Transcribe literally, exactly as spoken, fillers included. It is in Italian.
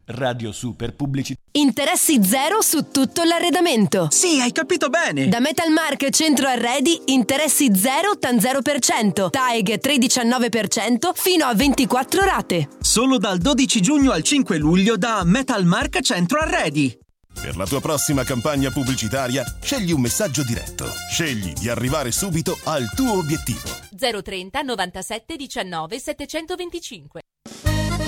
Radio Super Pubblicità. Interessi zero su tutto l'arredamento. Sì, hai capito bene. Da Metalmark Centro Arredi, interessi zero tan zero per cento. T A E G tre virgola diciannove per cento fino a ventiquattro rate. Solo dal dodici giugno al cinque luglio da Metalmark Centro Arredi. Per la tua prossima campagna pubblicitaria, scegli un messaggio diretto. Scegli di arrivare subito al tuo obiettivo. zero trenta novantasette diciannove settecentoventicinque.